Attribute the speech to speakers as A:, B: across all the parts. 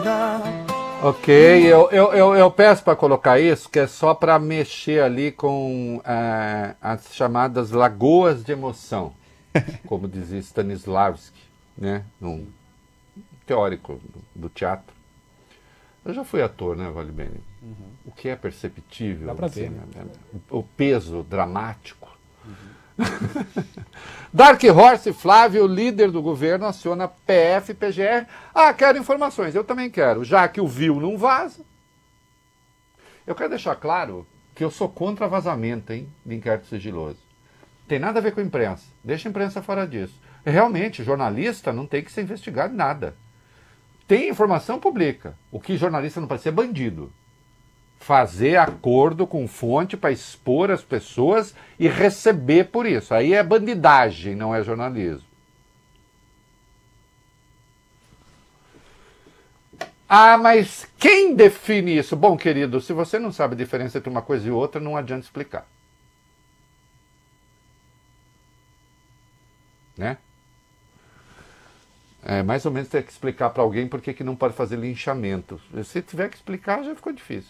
A: Ok, eu peço para colocar isso, que é só para mexer ali com as chamadas lagoas de emoção, como dizia Stanislavski, né? Um teórico do teatro. Eu já fui ator, né, Vale Bene? Uhum. O que é perceptível,
B: dá pra ver, né?
A: O peso dramático. Uhum. Dark Horse Flávio, líder do governo, aciona PF e PGR. Quero informações, eu também quero. Já que o viu não vaza. Eu quero deixar claro que eu sou contra vazamento, hein, de inquérito sigiloso. Tem nada a ver com a imprensa. Deixa a imprensa fora disso. Realmente, jornalista não tem que ser investigado em nada. Tem informação, publica. O que jornalista não pode ser bandido. Fazer acordo com fonte para expor as pessoas e receber por isso. Aí é bandidagem, não é jornalismo. Mas quem define isso? Bom, querido, se você não sabe a diferença entre uma coisa e outra, não adianta explicar. Né? Mais ou menos ter que explicar para alguém por que não pode fazer linchamento. Se tiver que explicar, já ficou difícil.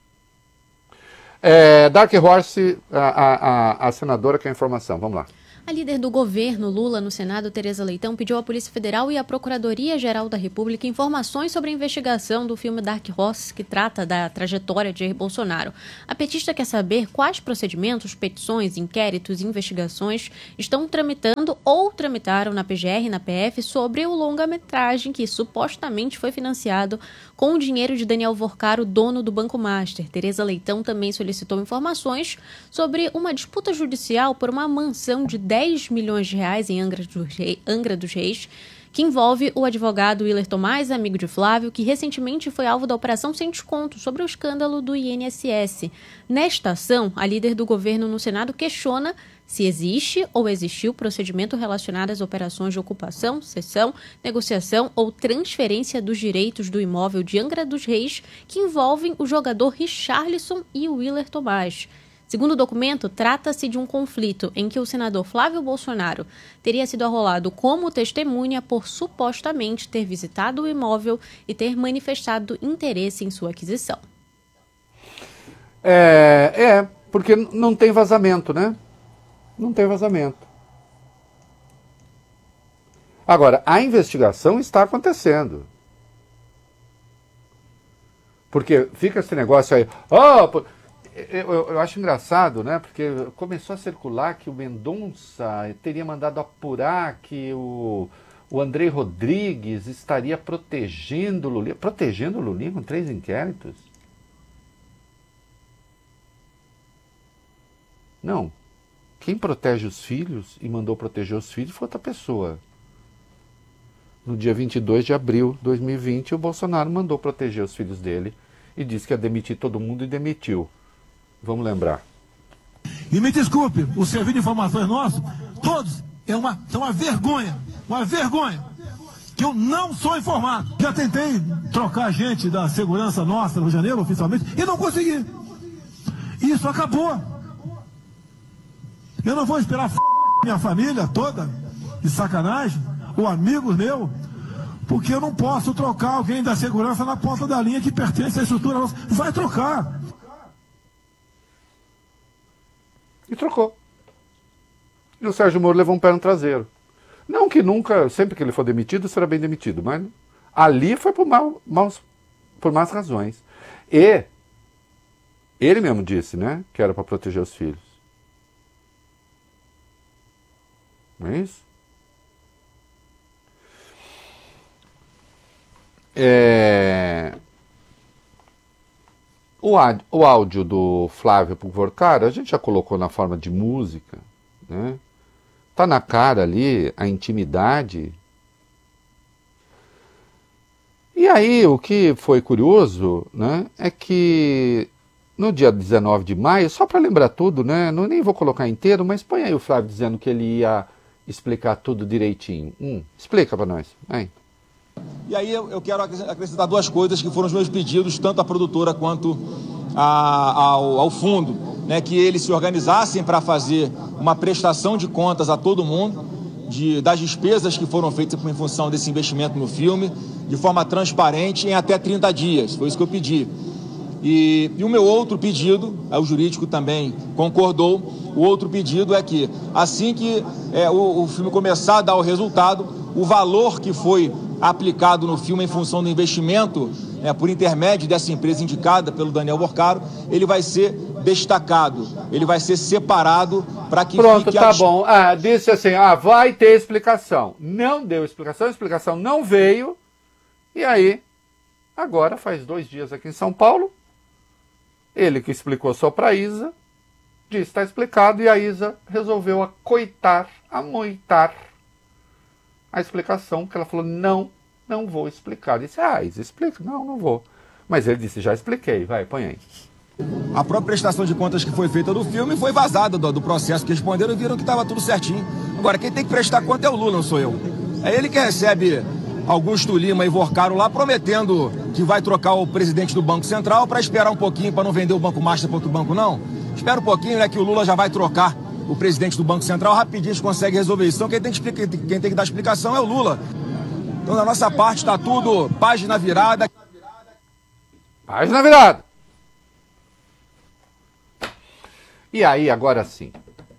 A: Dark Horse, a senadora quer informação. Vamos lá.
C: A líder do governo, Lula, no Senado, Tereza Leitão, pediu à Polícia Federal e à Procuradoria-Geral da República informações sobre a investigação do filme Dark Horse, que trata da trajetória de Jair Bolsonaro. A petista quer saber quais procedimentos, petições, inquéritos e investigações estão tramitando ou tramitaram na PGR e na PF sobre o longa-metragem que supostamente foi financiado com o dinheiro de Daniel Vorcaro, dono do Banco Master. Tereza Leitão também solicitou informações sobre uma disputa judicial por uma mansão de 10 milhões de reais em Angra dos Reis, que envolve o advogado Willer Tomás, amigo de Flávio, que recentemente foi alvo da Operação Sem Desconto sobre o escândalo do INSS. Nesta ação, a líder do governo no Senado questiona se existe ou existiu procedimento relacionado às operações de ocupação, cessão, negociação ou transferência dos direitos do imóvel de Angra dos Reis que envolvem o jogador Richarlison e o Willer Tomás. Segundo o documento, trata-se de um conflito em que o senador Flávio Bolsonaro teria sido arrolado como testemunha por supostamente ter visitado o imóvel e ter manifestado interesse em sua aquisição.
A: Porque não tem vazamento, né? Não tem vazamento. Agora, a investigação está acontecendo. Porque fica esse negócio aí... Eu acho engraçado, né? Porque começou a circular que o Mendonça teria mandado apurar que o Andrei Rodrigues estaria protegendo o Lula. Protegendo o Lula com 3 inquéritos? Não. Quem protege os filhos e mandou proteger os filhos foi outra pessoa. No dia 22 de abril de 2020, o Bolsonaro mandou proteger os filhos dele e disse que ia demitir todo mundo e demitiu. Vamos lembrar.
D: E me desculpe, o serviço de informações nosso, todos, são uma vergonha, que eu não sou informado. Já tentei trocar gente da segurança nossa no Rio de Janeiro, oficialmente, e não consegui. Isso acabou. Eu não vou esperar minha família toda, de sacanagem, ou amigos meus, porque eu não posso trocar alguém da segurança na ponta da linha que pertence à estrutura nossa. Vai trocar.
A: E trocou. E o Sérgio Moro levou um pé no traseiro. Não que nunca, sempre que ele for demitido, será bem demitido, mas ali foi por más razões. E ele mesmo disse, né, que era para proteger os filhos. Não é isso? O áudio do Flávio Vorcaro, a gente já colocou na forma de música, né? Tá na cara ali a intimidade. E aí, o que foi curioso, né, é que no dia 19 de maio, só para lembrar tudo, né, nem vou colocar inteiro, mas põe aí o Flávio dizendo que ele ia explicar tudo direitinho. Explica para nós. Aí.
E: E aí eu quero acrescentar 2 coisas que foram os meus pedidos, tanto à produtora quanto ao fundo, né, que eles se organizassem para fazer uma prestação de contas a todo mundo das despesas que foram feitas em função desse investimento no filme, de forma transparente em até 30 dias. Foi isso que eu pedi. E o meu outro pedido, o jurídico também concordou, o outro pedido é que assim que o filme começar a dar o resultado, o valor que foi aplicado no filme em função do investimento, por intermédio dessa empresa indicada pelo Daniel Vorcaro, ele vai ser destacado, ele vai ser separado para que
A: Pronto,
E: fique...
A: tá bom. Disse assim, vai ter explicação. Não deu explicação, a explicação não veio, e aí, agora faz 2 dias aqui em São Paulo, ele que explicou só para a Isa, disse, está explicado, e a Isa resolveu amoitar a explicação, que ela falou, não vou explicar. Disse, Isa, explica. Não vou. Mas ele disse, já expliquei, vai, põe aí.
E: A própria prestação de contas que foi feita do filme foi vazada do processo que responderam e viram que estava tudo certinho. Agora, quem tem que prestar conta é o Lula, não sou eu. É ele que recebe Augusto Lima e Vorcaro lá prometendo que vai trocar o presidente do Banco Central para esperar um pouquinho, para não vender o Banco Master para outro banco, não. Espera um pouquinho, que o Lula já vai trocar o presidente do Banco Central, rapidinho a gente consegue resolver isso. Então quem tem que dar explicação é o Lula. Então da nossa parte está tudo página virada.
A: Página virada. E aí, agora sim.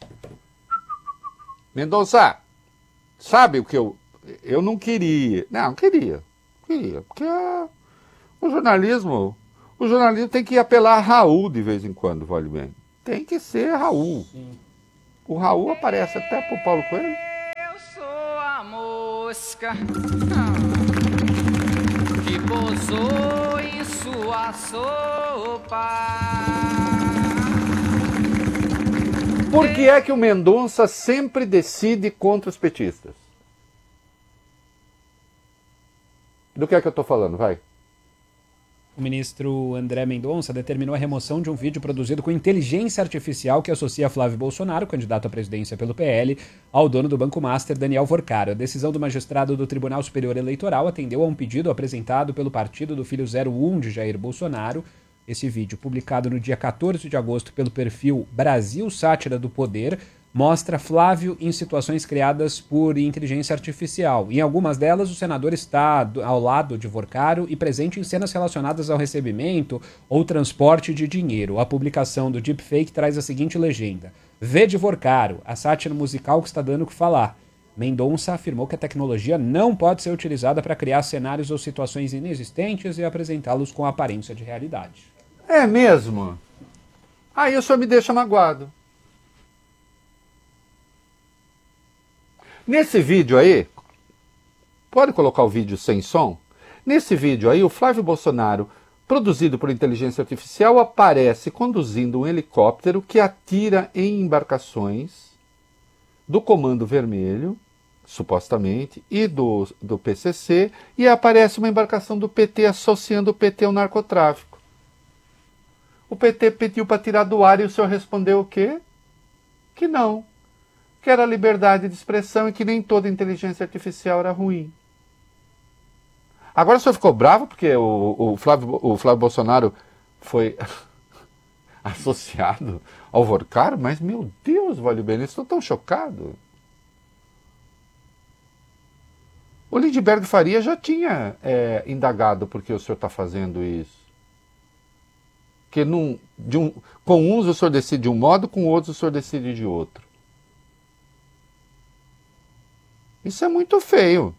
A: Mendonça, sabe o que eu não queria? Não, queria. Porque o jornalismo tem que apelar a Raul de vez em quando, vale bem. Tem que ser Raul. Sim. O Raul aparece até pro Paulo Coelho.
B: Eu sou a mosca que pousou em sua sopa.
A: Por que é que o Mendonça sempre decide contra os petistas? Do que é que eu estou falando? Vai.
F: O ministro André Mendonça determinou a remoção de um vídeo produzido com inteligência artificial que associa Flávio Bolsonaro, candidato à presidência pelo PL, ao dono do Banco Master, Daniel Vorcaro. A decisão do magistrado do Tribunal Superior Eleitoral atendeu a um pedido apresentado pelo partido do filho 01 de Jair Bolsonaro. Esse vídeo, publicado no dia 14 de agosto pelo perfil Brasil Sátira do Poder, mostra Flávio em situações criadas por inteligência artificial. Em algumas delas, o senador está ao lado de Vorcaro e presente em cenas relacionadas ao recebimento ou transporte de dinheiro. A publicação do deepfake traz a seguinte legenda: "Vê de Vorcaro, a sátira musical que está dando o que falar." Mendonça afirmou que a tecnologia não pode ser utilizada para criar cenários ou situações inexistentes e apresentá-los com aparência de realidade.
A: É mesmo? Aí o senhor me deixa magoado. Nesse vídeo aí, pode colocar o vídeo sem som? Nesse vídeo aí, o Flávio Bolsonaro, produzido por inteligência artificial, aparece conduzindo um helicóptero que atira em embarcações do Comando Vermelho, supostamente, e do PCC, e aparece uma embarcação do PT associando o PT ao narcotráfico. O PT pediu para tirar do ar e o senhor respondeu o quê? Que não. Que era liberdade de expressão e que nem toda inteligência artificial era ruim. Agora o senhor ficou bravo porque o Flávio Bolsonaro foi associado ao Vorcaro? Mas, meu Deus, vale bem, eu estou tão chocado. O Lindbergh Faria já tinha indagado por que o senhor está fazendo isso. Que com uns o senhor decide de um modo, com outros o senhor decide de outro. Isso é muito feio.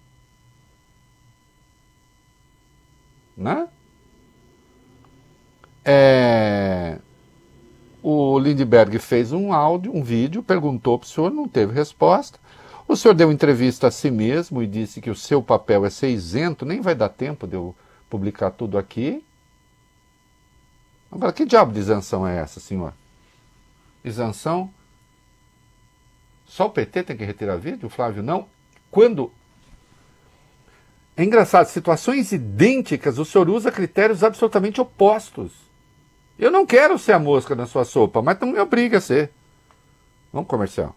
A: Né? O Lindbergh fez um vídeo, perguntou para o senhor, não teve resposta. O senhor deu entrevista a si mesmo e disse que o seu papel é ser isento, nem vai dar tempo de eu publicar tudo aqui. Agora, que diabo de isenção é essa, senhor? Isenção? Só o PT tem que retirar vídeo, o Flávio não? Quando... É engraçado, situações idênticas, o senhor usa critérios absolutamente opostos. Eu não quero ser a mosca na sua sopa, mas não me obriga a ser. Vamos comercial.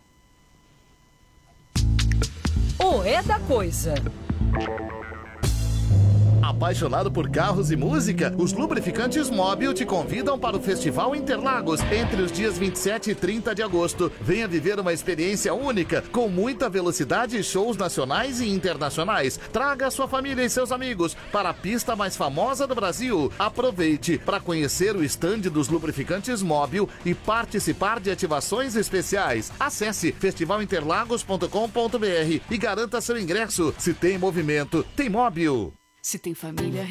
G: É da coisa.
H: A
G: Apaixonado por carros e música? Os Lubrificantes Móbil te convidam para o Festival Interlagos entre os dias 27 e 30 de agosto. Venha viver uma experiência única, com muita velocidade e shows nacionais e internacionais. Traga sua família e seus amigos para a pista mais famosa do Brasil. Aproveite para conhecer o estande dos Lubrificantes Móbil e participar de ativações especiais. Acesse festivalinterlagos.com.br e garanta seu ingresso. Se tem movimento, tem Móbil.
H: Se tem família